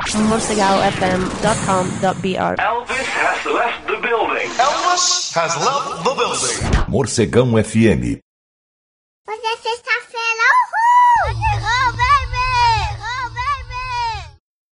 morcegaofm.com.br. Elvis has left the building. Elvis has left the building. Morcegão FM